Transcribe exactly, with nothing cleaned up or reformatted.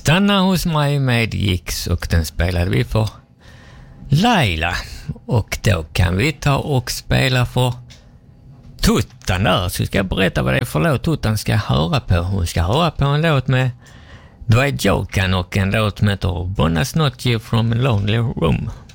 Stanna hos mig med Gix, och den spelade vi för Laila. Och då kan vi ta och spela för Tuttan där. Så ska jag berätta vad det är för låt Tuttan ska höra på. Hon ska höra på en låt med Dwight Yoakam och en låt som heter Bonus Not You from a Lonely Room.